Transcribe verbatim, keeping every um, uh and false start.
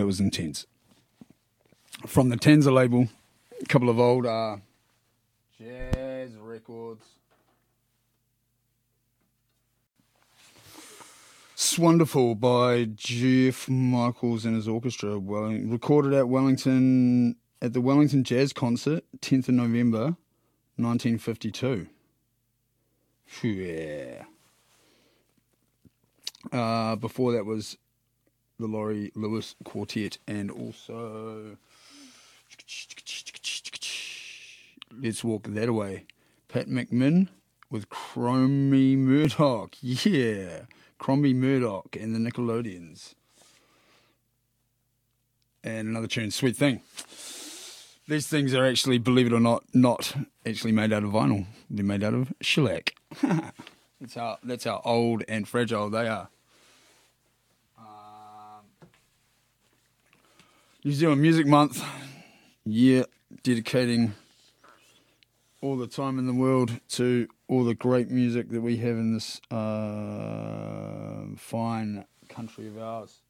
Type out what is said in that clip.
was intense. From the Tanza label, a couple of old uh, jazz records. Swonderful by Jeff Michaels and his orchestra, well, recorded at Wellington at the Wellington Jazz Concert, tenth of November, nineteen fifty-two. Yeah. Uh, before that was the Laurie Lewis Quartet, and also Let's Walk That Away, Pat McMinn with Cromie Murdoch. Yeah. Crombie Murdoch and the Nickelodeons. And another tune, Sweet Thing. These things are actually, believe it or not, not actually made out of vinyl. They're made out of shellac. that's how that's how old and fragile they are. Um, New Zealand Music Month. Yeah, dedicating all the time in the world to all the great music that we have in this uh, fine country of ours.